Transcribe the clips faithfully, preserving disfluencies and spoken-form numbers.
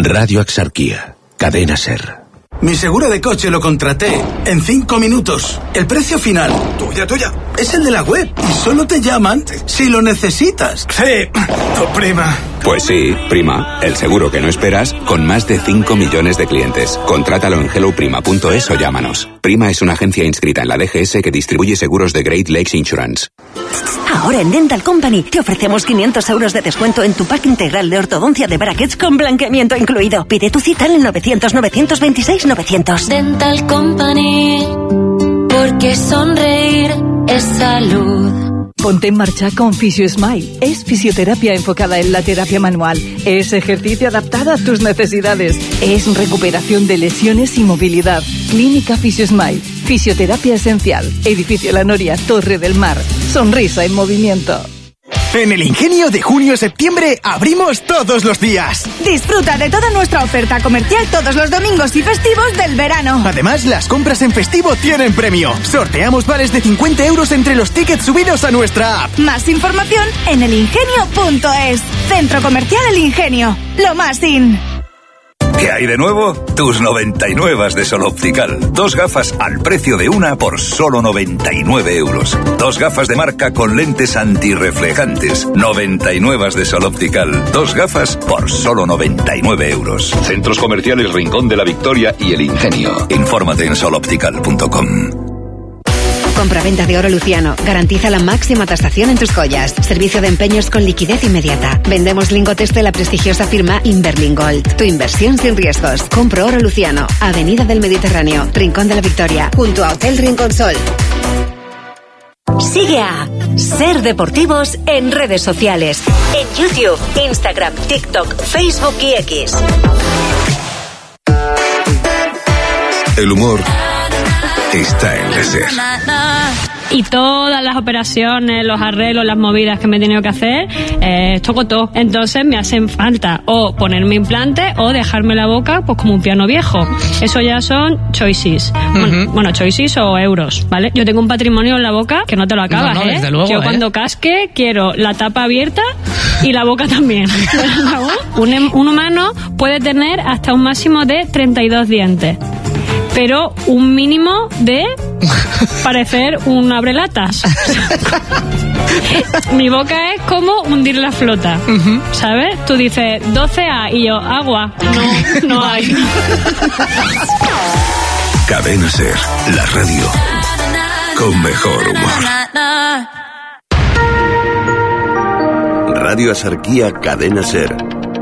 Radio Axarquía, Cadena SER. Mi seguro de coche lo contraté en cinco minutos. El precio final, tuya, tuya, es el de la web y solo te llaman si lo necesitas. Sí, tu prima. Pues sí, Prima, el seguro que no esperas con más de cinco millones de clientes. Contrátalo en hello prima punto es o llámanos. Prima es una agencia inscrita en la D G S que distribuye seguros de Great Lakes Insurance. Ahora en Dental Company te ofrecemos quinientos euros de descuento en tu pack integral de ortodoncia de brackets con blanqueamiento incluido. Pide tu cita en el novecientos, novecientos veintiséis, novecientos. Dental Company, porque sonreír es salud. Ponte en marcha con FisioSmile. Es fisioterapia enfocada en la terapia manual. Es ejercicio adaptado a tus necesidades. Es recuperación de lesiones y movilidad. Clínica FisioSmile. Fisioterapia esencial. Edificio La Noria, Torre del Mar. Sonrisa en movimiento. En el Ingenio de junio a septiembre abrimos todos los días. Disfruta de toda nuestra oferta comercial todos los domingos y festivos del verano. Además, las compras en festivo tienen premio. Sorteamos vales de cincuenta euros entre los tickets subidos a nuestra app. Más información en el ingenio punto es. Centro Comercial El Ingenio. Lo más in. ¿Qué hay de nuevo? Tus noventa y nueve de Sol Optical. Dos gafas al precio de una por solo noventa y nueve euros. Dos gafas de marca con lentes antirreflejantes. noventa y nueve de Sol Optical. Dos gafas por solo noventa y nueve euros. Centros Comerciales Rincón de la Victoria y El Ingenio. Infórmate en sol optical punto com. Compraventa de oro Luciano. Garantiza la máxima tasación en tus joyas. Servicio de empeños con liquidez inmediata. Vendemos lingotes de la prestigiosa firma Inverling Gold. Tu inversión sin riesgos. Compro oro Luciano. Avenida del Mediterráneo, Rincón de la Victoria, junto a Hotel Rincón Sol. Sigue a Ser Deportivos en redes sociales. En YouTube, Instagram, TikTok, Facebook y X. El humor está en la SER. Y todas las operaciones, los arreglos, las movidas que me he tenido que hacer, eh, toco todo. Entonces me hacen falta o ponerme implante o dejarme la boca pues como un piano viejo. Eso ya son choices. Uh-huh. Bueno, bueno, choices o euros, ¿vale? Yo tengo un patrimonio en la boca que no te lo acabas, no, no, ¿eh? Luego, Yo ¿eh? cuando casque quiero la tapa abierta y la boca también. un, un humano puede tener hasta un máximo de treinta y dos dientes. Pero un mínimo de parecer un abrelatas. Mi boca es como hundir la flota, uh-huh. ¿sabes? Tú dices doce A y yo, agua. No, no hay. Cadena SER, la radio con mejor humor. Radio Axarquía, Cadena SER.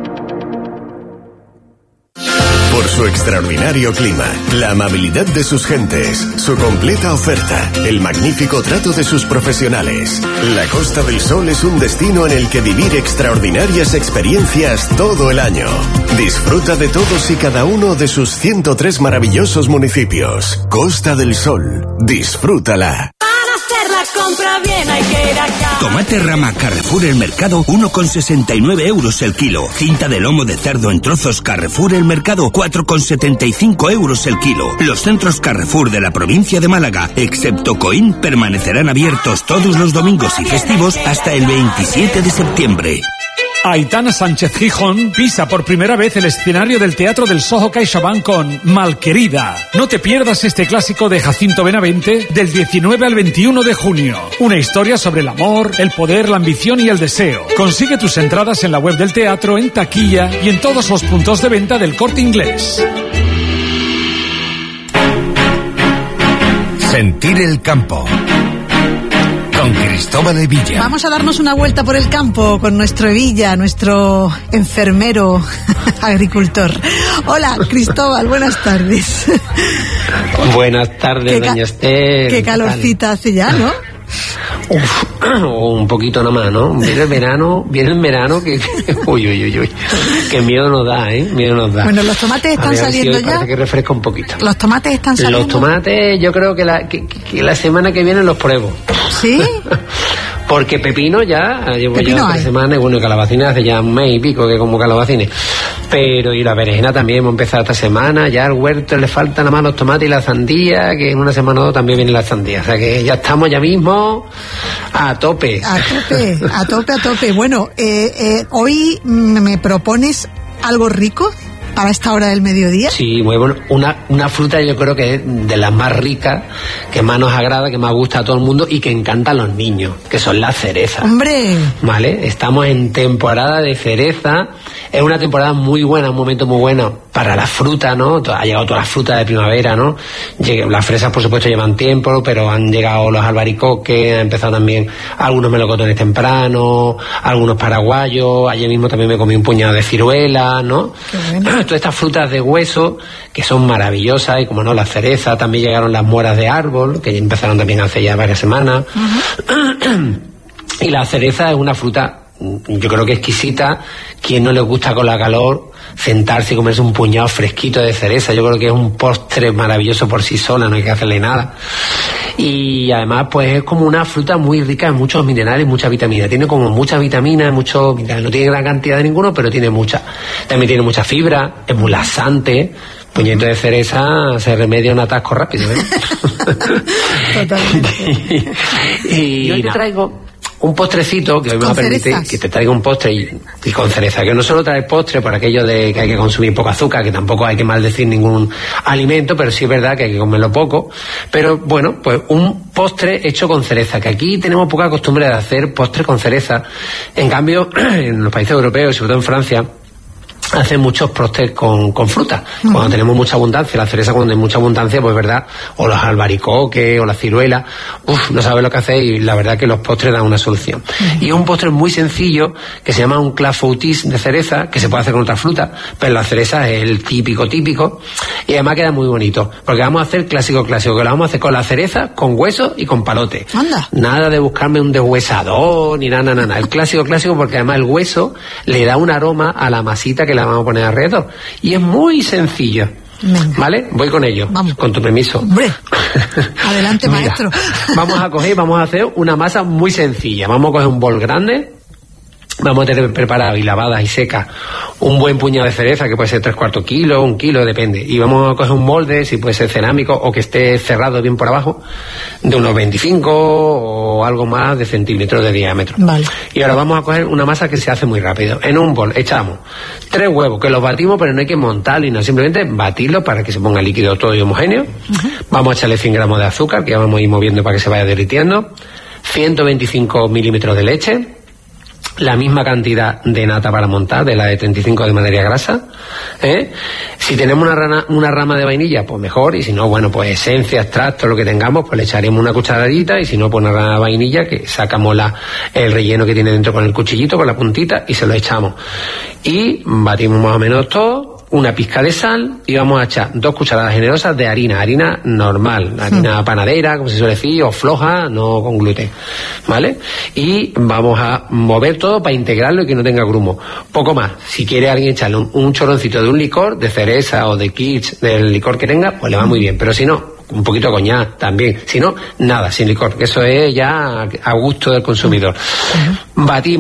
Por su extraordinario clima, la amabilidad de sus gentes, su completa oferta, el magnífico trato de sus profesionales. La Costa del Sol es un destino en el que vivir extraordinarias experiencias todo el año. Disfruta de todos y cada uno de sus ciento tres maravillosos municipios. Costa del Sol, disfrútala. Compra bien, hay que ir acá. Tomate rama Carrefour El Mercado, uno con sesenta y nueve euros el kilo. Cinta de lomo de cerdo en trozos Carrefour El Mercado, cuatro con setenta y cinco euros el kilo. Los centros Carrefour de la provincia de Málaga, excepto Coín, permanecerán abiertos todos los domingos y festivos hasta el veintisiete de septiembre. Aitana Sánchez Gijón pisa por primera vez el escenario del Teatro del Soho CaixaBank con Malquerida. No te pierdas este clásico de Jacinto Benavente del diecinueve al veintiuno de junio. Una historia sobre el amor, el poder, la ambición y el deseo. Consigue tus entradas en la web del teatro, en taquilla y en todos los puntos de venta del Corte Inglés. Sentir el campo. Con Cristóbal Evilla. Vamos a darnos una vuelta por el campo con nuestro Evilla, nuestro enfermero agricultor. Hola, Cristóbal, buenas tardes. Buenas tardes, doña ca- Esther. Qué calorcita hace ya, ¿no? Uf, un poquito nomás, ¿no? Viene el verano, viene el verano que, que uy, uy, uy, uy, que miedo nos da, ¿eh? Miedo nos da. Bueno, los tomates están saliendo si ya. Parece que refresca un poquito. Los tomates están saliendo. Los tomates, yo creo que la, que, que la semana que viene los pruebo. ¿Sí? Porque pepino ya, llevo pepino ya tres semanas, bueno, calabacines hace ya un mes y pico que como calabacines. Pero, y la berenjena también hemos empezado esta semana, ya al huerto le faltan nada más los tomates y la sandía, que en una semana o dos también viene la sandía. O sea que ya estamos ya mismo a tope. A tope, a tope, a tope. Bueno, eh, eh, hoy me propones algo rico para esta hora del mediodía? Sí, muy bueno. Una, una fruta yo creo que es de las más ricas, que más nos agrada, que más gusta a todo el mundo y que encanta a los niños, que son las cerezas. ¡Hombre! Vale, estamos en temporada de cereza. Es una temporada muy buena, un momento muy bueno para la fruta, ¿no? Ha llegado toda la fruta de primavera, ¿no? Las fresas, por supuesto, llevan tiempo, pero han llegado los albaricoques, han empezado también algunos melocotones tempranos, algunos paraguayos. Ayer mismo también me comí un puñado de ciruelas, ¿no? Bueno. Todas estas frutas de hueso que son maravillosas, y como no, las cerezas, también llegaron las moras de árbol, que ya empezaron también hace ya varias semanas. Uh-huh. Y la cereza es una fruta, yo creo que exquisita. Quien no le gusta con la calor sentarse y comerse un puñado fresquito de cereza, yo creo que es un postre maravilloso por sí sola, no hay que hacerle nada. Y además pues es como una fruta muy rica en muchos minerales y mucha vitamina. Tiene como muchas vitaminas, muchos minerales. No tiene gran cantidad de ninguno, pero tiene mucha. También tiene mucha fibra, es muy laxante. Puñito de cereza se remedia un atasco rápido, ¿eh? Totalmente. y, y hoy te traigo un postrecito que hoy me va a permitir que te traiga un postre y, y con cereza, que no solo trae postre por aquello de que hay que consumir poco azúcar, que tampoco hay que maldecir ningún alimento, pero sí es verdad que hay que comerlo poco. Pero bueno, pues un postre hecho con cereza, que aquí tenemos poca costumbre de hacer postres con cereza. En cambio, en los países europeos, sobre todo en Francia, hacen muchos postres con, con fruta. Uh-huh. Cuando tenemos mucha abundancia, la cereza cuando hay mucha abundancia, pues verdad, o los albaricoques, o la ciruela, uff, no sabes lo que hacer, y la verdad que los postres dan una solución. Uh-huh. Y es un postre muy sencillo, que se llama un clafoutis de cereza, que se puede hacer con otra fruta, pero la cereza es el típico, típico, y además queda muy bonito, porque vamos a hacer clásico, clásico, que lo vamos a hacer con la cereza, con hueso y con palote. Anda. Nada de buscarme un deshuesador, ni nada, nada, nada. El clásico, clásico, porque además el hueso le da un aroma a la masita que la vamos a poner alrededor. Y es muy sencillo. ¿Vale? Voy con ello. Vamos. Con tu permiso. Hombre. Adelante, Mira, maestro. Vamos a coger, vamos a hacer una masa muy sencilla. Vamos a coger un bol grande. Vamos a tener preparado y lavada y seca un buen puñado de cereza, que puede ser tres cuartos kilo, un kilo, depende. Y vamos a coger un molde, si puede ser cerámico o que esté cerrado bien por abajo, de unos veinticinco o algo más de centímetros de diámetro. Vale. Y ahora vamos a coger una masa que se hace muy rápido. En un bol echamos tres huevos, que los batimos, pero no hay que montarlo y no, simplemente batirlo para que se ponga líquido todo y homogéneo. Uh-huh. Vamos a echarle cien gramos de azúcar, que ya vamos a ir moviendo para que se vaya derritiendo. ciento veinticinco milímetros de leche. La misma cantidad de nata para montar, de la de treinta y cinco de materia grasa, ¿eh? Si tenemos una, rana, una rama de vainilla, pues mejor, y si no, bueno, pues esencia, extracto, lo que tengamos, pues le echaremos una cucharadita, y si no, pues una rama de vainilla, que sacamos la, el relleno que tiene dentro con el cuchillito, con la puntita, y se lo echamos. Y batimos más o menos todo, una pizca de sal, y vamos a echar dos cucharadas generosas de harina, harina normal, harina mm. panadera, como se suele decir, o floja, no con gluten, ¿vale? Y vamos a mover todo para integrarlo y que no tenga grumo. Poco más. Si quiere alguien echarle un, un chorroncito de un licor, de cereza o de kitsch, del licor que tenga, pues le va muy bien. Pero si no, un poquito de coñac también. Si no, nada, sin licor, que eso es ya a gusto del consumidor. Uh-huh. Batimos